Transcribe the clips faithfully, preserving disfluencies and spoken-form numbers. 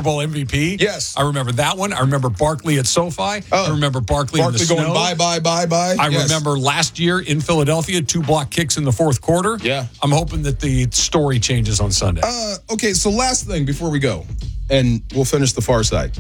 Bowl M V P. Yes. I remember that one. I remember Barkley at SoFi. Oh. I remember Barkley, Barkley in the going snow. bye, bye, bye, bye. I yes. remember last year in Philadelphia, two block kicks in the fourth quarter. Yeah. I'm hoping that the story changes on Sunday. Uh, okay, so last thing before we go, and we'll finish the far side.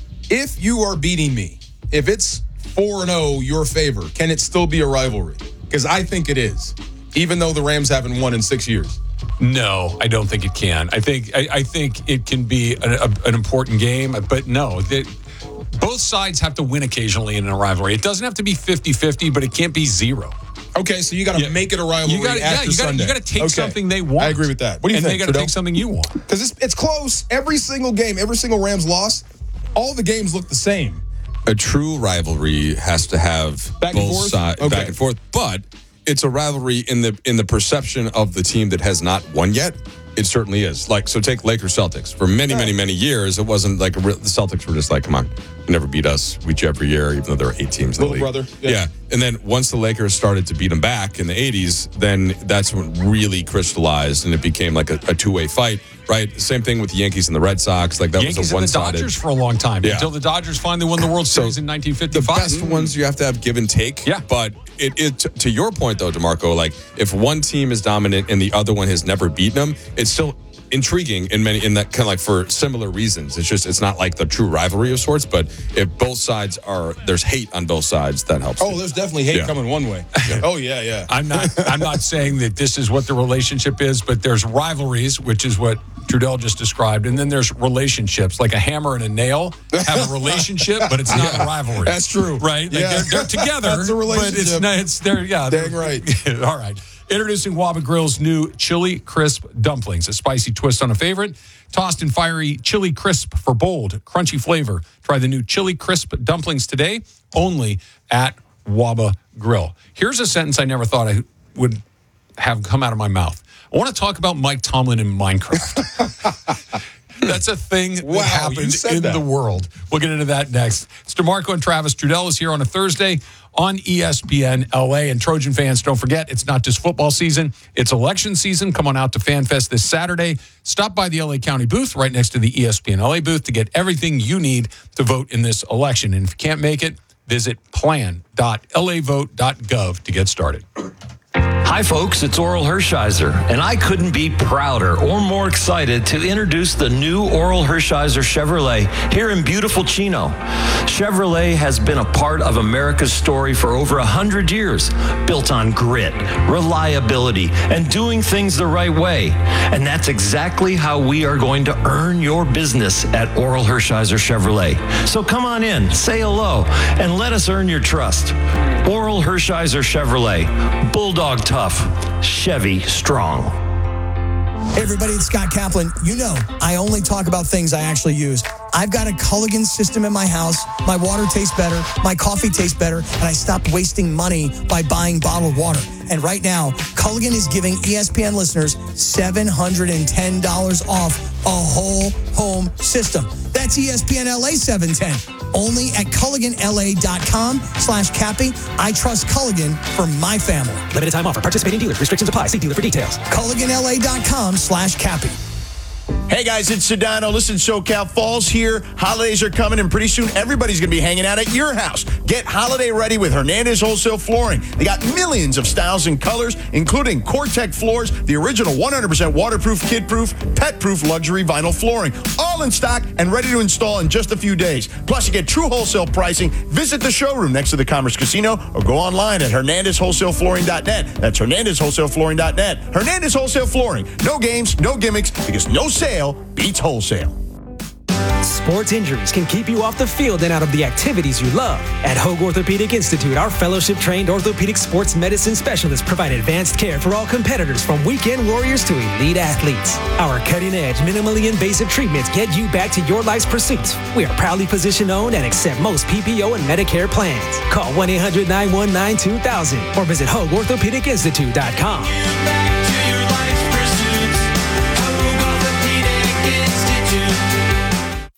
If you are beating me, if it's four and oh your favor, can it still be a rivalry? Because I think it is, even though the Rams haven't won in six years. No, I don't think it can. I think I, I think it can be an, a, an important game, but no, that both sides have to win occasionally in a rivalry. It doesn't have to be fifty-fifty, but it can't be zero. Okay, so you got to Yeah. make it a rivalry You gotta, after yeah, you gotta, Sunday. you got to take Okay. something they want. I agree with that. What do you and think, they got to Trudell? take something you want. Because it's, it's close. Every single game, every single Rams loss, all the games look the same. A true rivalry has to have Back and both forth? sides Okay. back and forth, but it's a rivalry in the in the perception of the team that has not won yet. It certainly is. Like, so take Lakers Celtics. For many, many, many years, it wasn't like a real, the Celtics were just like, come on, you never beat us. We beat you every year, even though there were eight teams in the Little league. brother. Yeah. Yeah. And then once the Lakers started to beat them back in the eighties, then that's when it really crystallized and it became like a, a two-way fight, right? Same thing with the Yankees and the Red Sox. Like that Yankees was a and the one-sided. Dodgers for a long time Yeah. until the Dodgers finally won the World Series in nineteen The fifty-five. best ones you have to have give and take. Yeah. But it, it to your point though, DeMarco, like if one team is dominant and the other one has never beaten them, it's still intriguing in many in that kind of like for similar reasons. It's just it's not like the true rivalry of sorts, but if both sides are there's hate on both sides, that helps. Oh, there's definitely hate Yeah. coming one way. Oh, yeah, yeah. I'm not I'm not saying that this is what the relationship is, but there's rivalries, which is what Trudell just described, and then there's relationships, like a hammer and a nail have a relationship, but it's not Yeah, a rivalry. that's true. Right? Like Yeah. they're, they're together, That's a but it's relationship. not, it's they're, yeah. Dang they're- right. All right. Introducing Waba Grill's new chili crisp dumplings, a spicy twist on a favorite. Tossed in fiery chili crisp for bold, crunchy flavor. Try the new chili crisp dumplings today, only at Waba Grill. Here's a sentence I never thought I would have come out of my mouth. I want to talk about Mike Tomlin in Minecraft. That's a thing that Wow, you happened said in that. the world. We'll get into that next. It's DeMarco and Travis. Trudell is here on a Thursday on E S P N L A. And Trojan fans, don't forget, it's not just football season. It's election season. Come on out to FanFest this Saturday. Stop by the L A County booth right next to the E S P N L A booth to get everything you need to vote in this election. And if you can't make it, visit plan dot l a vote dot gov to get started. Hi, folks, it's Oral Hershiser, and I couldn't be prouder or more excited to introduce the new Oral Hershiser Chevrolet here in beautiful Chino. Chevrolet has been a part of America's story for over one hundred years, built on grit, reliability, and doing things the right way. And that's exactly how we are going to earn your business at Oral Hershiser Chevrolet. So come on in, say hello, and let us earn your trust. Oral Hershiser Chevrolet, Bulldog tough, Chevy strong. Hey everybody, it's Scott Kaplan. You know, I only talk about things I actually use. I've got a Culligan system in my house. My water tastes better, my coffee tastes better, and I stopped wasting money by buying bottled water. And right now, Culligan is giving E S P N listeners seven hundred ten dollars off a whole home system. That's E S P N L A seven ten. Only at Culligan L A dot com slash Cappy. I trust Culligan for my family. Limited time offer. Participating dealers. Restrictions apply. See dealer for details. Culligan L A dot com slash Cappy. Hey guys, it's Sedano. Listen, SoCal Falls here. Holidays are coming, and pretty soon everybody's going to be hanging out at your house. Get holiday ready with Hernandez Wholesale Flooring. They got millions of styles and colors, including Core-Tech floors, the original one hundred percent waterproof, kid-proof, pet-proof luxury vinyl flooring, all in stock and ready to install in just a few days. Plus, you get true wholesale pricing. Visit the showroom next to the Commerce Casino or go online at hernandez wholesale flooring dot net. That's hernandez wholesale flooring dot net. Hernandez Wholesale Flooring. No games, no gimmicks, because no sale beats wholesale. Sports injuries can keep you off the field and out of the activities you love. At Hoag Orthopedic Institute, our fellowship-trained orthopedic sports medicine specialists provide advanced care for all competitors, from weekend warriors to elite athletes. Our cutting-edge, minimally invasive treatments get you back to your life's pursuits. We are proudly physician-owned and accept most P P O and Medicare plans. Call one eight hundred nine one nine two thousand or visit hoag orthopedic institute dot com. From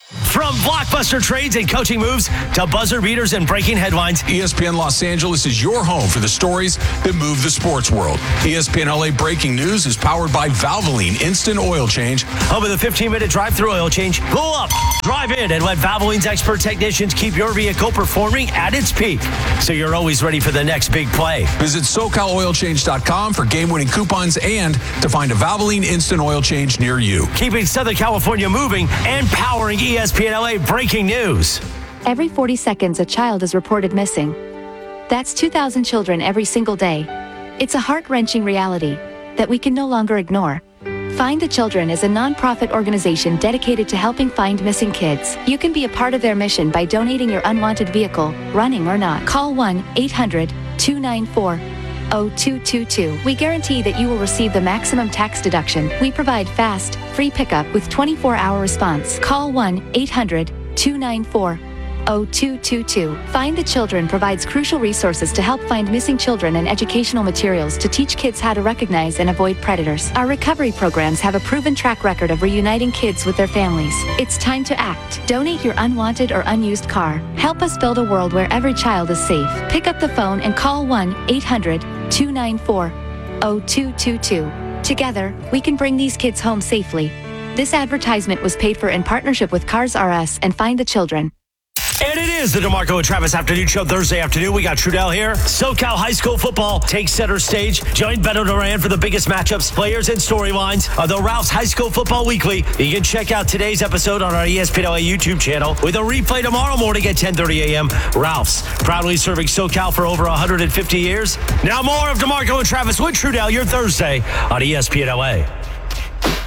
From blockbuster trades and coaching moves to buzzer beaters and breaking headlines, E S P N Los Angeles is your home for the stories that move the sports world. E S P N L A Breaking News is powered by Valvoline Instant Oil Change. home of the fifteen-minute drive-through oil change. Pull up, drive in, and let Valvoline's expert technicians keep your vehicle performing at its peak, so you're always ready for the next big play. Visit SoCal Oil Change dot com for game-winning coupons and to find a Valvoline Instant Oil Change near you. Keeping Southern California moving and powering E S P N L A Breaking News. Every forty seconds, a child is reported missing. That's two thousand children every single day. It's a heart-wrenching reality that we can no longer ignore. Find the Children is a non-profit organization dedicated to helping find missing kids. You can be a part of their mission by donating your unwanted vehicle, running or not. Call one eight hundred two nine four oh two two two. We guarantee that you will receive the maximum tax deduction. We provide fast, free pickup with twenty-four hour response. Call one eight hundred two nine four oh two two two. Find the Children provides crucial resources to help find missing children and educational materials to teach kids how to recognize and avoid predators. Our recovery programs have a proven track record of reuniting kids with their families. It's time to act. Donate your unwanted or unused car. Help us build a world where every child is safe. Pick up the phone and call one eight hundred two nine four oh two two two. Together, we can bring these kids home safely. This advertisement was paid for in partnership with Cars R Us and Find the Children. And it is the DeMarco and Travis Afternoon Show Thursday afternoon. We got Trudell here. SoCal High School football takes center stage. Join Beto Duran for the biggest matchups, players, and storylines of the Ralph's High School Football Weekly. You can check out today's episode on our E S P N L A YouTube channel with a replay tomorrow morning at ten thirty a.m. Ralph's, proudly serving SoCal for over one hundred fifty years. Now more of DeMarco and Travis with Trudell, your Thursday on E S P N L A.